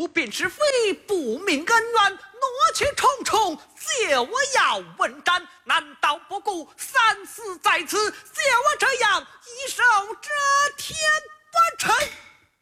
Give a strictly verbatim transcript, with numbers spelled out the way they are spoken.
不辨是非，不明恩怨，挪去重重，借我要问斩，难道不顾三死在此，借我这样